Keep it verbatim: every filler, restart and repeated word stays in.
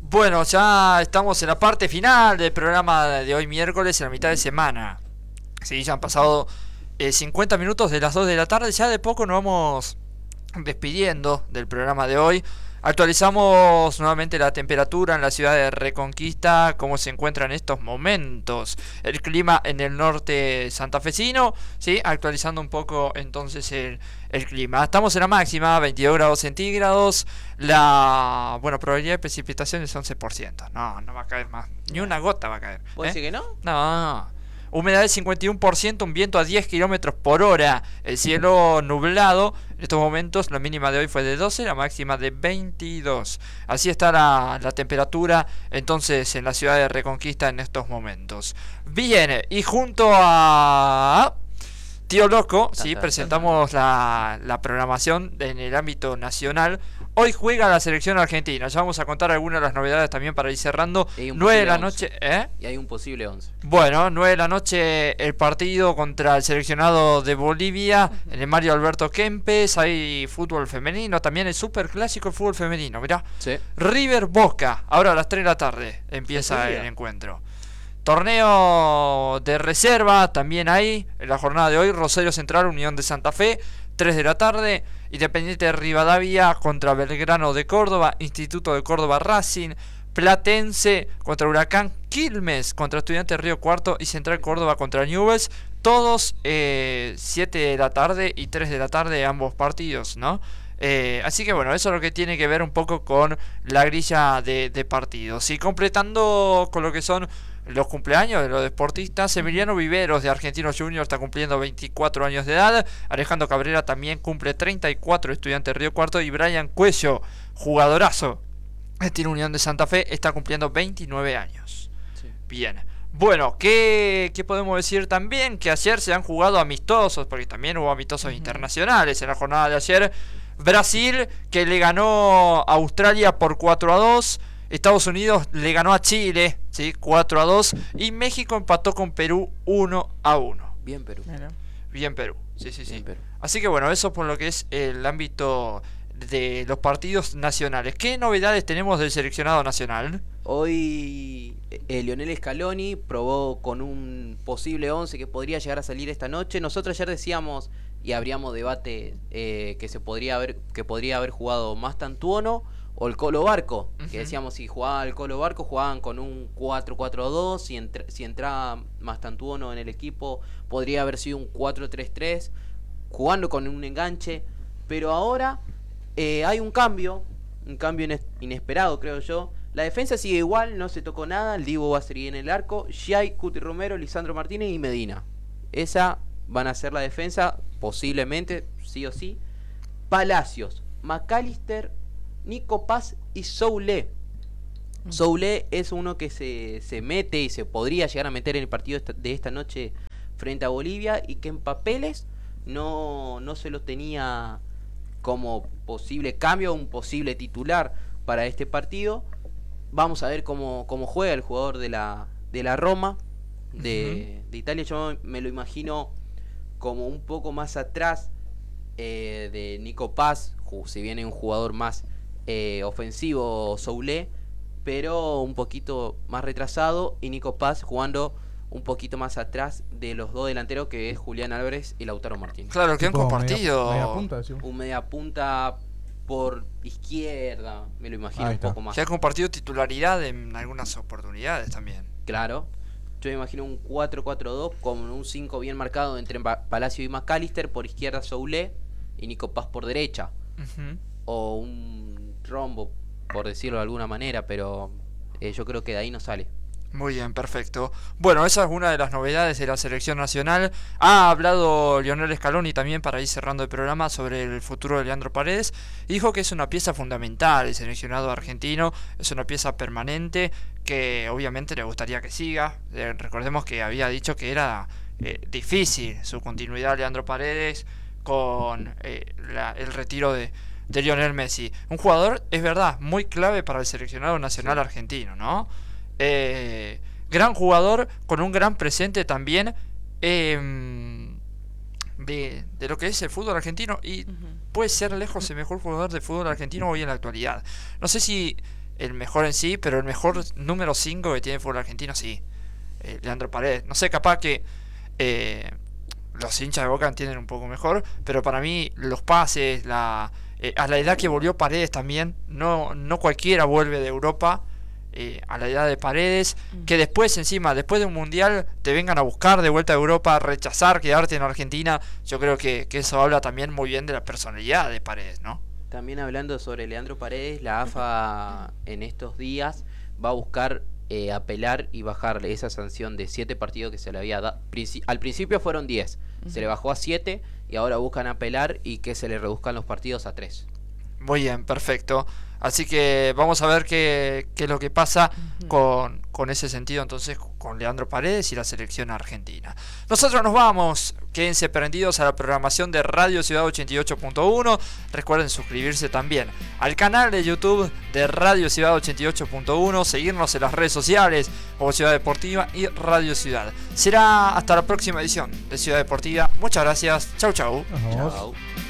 Bueno, ya estamos en la parte final del programa de hoy miércoles, en la mitad de semana. Sí, ya han pasado eh, cincuenta minutos de las dos de la tarde, ya de poco nos vamos despidiendo del programa de hoy. Actualizamos nuevamente la temperatura en la ciudad de Reconquista, cómo se encuentra en estos momentos el clima en el norte santafesino, ¿sí? Actualizando un poco entonces el, el clima. Estamos en la máxima, veintidós grados centígrados, la bueno probabilidad de precipitaciones once por ciento. No, no va a caer más, ni una gota va a caer. ¿Puede ¿eh? decir que no? No. Humedad del cincuenta y uno por ciento, un viento a diez kilómetros por hora, el cielo nublado. En estos momentos la mínima de hoy fue de doce, la máxima de veintidós. Así está la, la temperatura entonces en la ciudad de Reconquista en estos momentos. Bien, y junto a Tío Loco, sí, presentamos la, la programación en el ámbito nacional. Hoy juega la selección argentina. Ya vamos a contar algunas de las novedades también para ir cerrando. nueve de la noche, ¿eh? Y hay un posible once. Bueno, nueve de la noche el partido contra el seleccionado de Bolivia en el Mario Alberto Kempes. Hay fútbol femenino, también el superclásico fútbol femenino, mirá. Sí. River Boca, ahora a las tres de la tarde empieza el encuentro. Torneo de reserva también hay en la jornada de hoy. Rosario Central, Unión de Santa Fe, tres de la tarde. Independiente de Rivadavia contra Belgrano de Córdoba. Instituto de Córdoba Racing. Platense contra Huracán. Quilmes contra Estudiantes Río Cuarto. Y Central Córdoba contra Newell's. Todos eh, siete de la tarde y tres de la tarde ambos partidos, ¿no? Eh, así que bueno, eso es lo que tiene que ver un poco con la grilla de, de partidos. Y completando con lo que son los cumpleaños de los deportistas, Emiliano Viveros de Argentinos Juniors está cumpliendo veinticuatro años de edad. Alejandro Cabrera también cumple treinta y cuatro, Estudiante de Río Cuarto. Y Brian Cuello, jugadorazo, tiene Unión de Santa Fe, está cumpliendo veintinueve años. Sí. Bien. Bueno, ¿qué, ¿qué podemos decir también? Que ayer se han jugado amistosos, porque también hubo amistosos uh-huh. internacionales en la jornada de ayer. Brasil, que le ganó a Australia por cuatro a dos. Estados Unidos le ganó a Chile, ¿sí? cuatro a dos. Y México empató con Perú uno a uno. Bien Perú. Bien, Bien Perú, sí, sí, sí. Bien Perú. Así que bueno, eso por lo que es el ámbito de los partidos nacionales. ¿Qué novedades tenemos del seleccionado nacional? Hoy eh, Lionel Scaloni probó con un posible once que podría llegar a salir esta noche. Nosotros ayer decíamos, y abríamos debate, eh, que se podría haber, que podría haber jugado Mastantuono o el Colo Barco, uh-huh. que decíamos si jugaba el Colo Barco jugaban con un cuatro cuatro dos, si, entr- si entraba Mastantuono en el equipo podría haber sido un cuatro tres tres, jugando con un enganche, pero ahora eh, hay un cambio, un cambio ines- inesperado creo yo. La defensa sigue igual, no se tocó nada, el Divo va a seguir en el arco, Giai, Cuti Romero, Lisandro Martínez y Medina. Esa van a ser la defensa, posiblemente, sí o sí. Palacios, McAllister, Nico Paz y Soule. Soule es uno que se, se mete y se podría llegar a meter en el partido de esta noche frente a Bolivia y que en papeles no, no se lo tenía como posible cambio, un posible titular para este partido. Vamos a ver cómo, cómo juega el jugador de la, de la Roma, de, uh-huh. de Italia. Yo me lo imagino como un poco más atrás eh, de Nico Paz, si viene un jugador más eh, ofensivo, Soule, pero un poquito más retrasado, y Nico Paz jugando un poquito más atrás de los dos delanteros, que es Julián Álvarez y Lautaro Martínez. Claro, que han compartido media, media punta, ¿sí? Un media punta por izquierda, me lo imagino un poco más. Que ha compartido titularidad en algunas oportunidades también. Claro. Yo me imagino un cuatro cuatro dos con un cinco bien marcado entre Palacio y McAllister, por izquierda Soule y Nico Paz por derecha. Uh-huh. O un rombo, por decirlo de alguna manera, pero eh, yo creo que de ahí no sale. Muy bien, perfecto. Bueno, esa es una de las novedades de la selección nacional. Ha hablado Lionel Scaloni también, para ir cerrando el programa, sobre el futuro de Leandro Paredes. Dijo que es una pieza fundamental el seleccionado argentino, es una pieza permanente que obviamente le gustaría que siga. Eh, recordemos que había dicho que era eh, difícil su continuidad Leandro Paredes con eh, la, el retiro de, de Lionel Messi. Un jugador, es verdad, muy clave para el seleccionado nacional sí. argentino, ¿no? Eh, gran jugador con un gran presente también eh, de, de lo que es el fútbol argentino, y uh-huh. puede ser lejos el mejor jugador de fútbol argentino hoy en la actualidad. No sé si el mejor en sí, pero el mejor número cinco que tiene el fútbol argentino, sí, eh, Leandro Paredes. No sé, capaz que eh, los hinchas de Boca entienden un poco mejor, pero para mí los pases, la eh, a la edad que volvió Paredes también, no, no cualquiera vuelve de Europa. Eh, a la edad de Paredes, que después encima, después de un mundial, te vengan a buscar de vuelta a Europa, rechazar, quedarte en Argentina. Yo creo que, que eso habla también muy bien de la personalidad de Paredes, ¿no? También hablando sobre Leandro Paredes, la A F A en estos días va a buscar eh, apelar y bajarle esa sanción de siete partidos que se le había dado. Princi- al principio fueron diez, uh-huh. Se le bajó a siete y ahora buscan apelar y que se le reduzcan los partidos a tres. Muy bien, perfecto. Así que vamos a ver qué, qué es lo que pasa uh-huh. con, con ese sentido entonces con Leandro Paredes y la selección argentina. Nosotros nos vamos, quédense prendidos a la programación de Radio Ciudad ochenta y ocho punto uno. Recuerden suscribirse también al canal de YouTube de Radio Ciudad ochenta y ocho punto uno, seguirnos en las redes sociales como Ciudad Deportiva y Radio Ciudad. Será hasta la próxima edición de Ciudad Deportiva. Muchas gracias. Chau, chau. Nos vemos. Chau.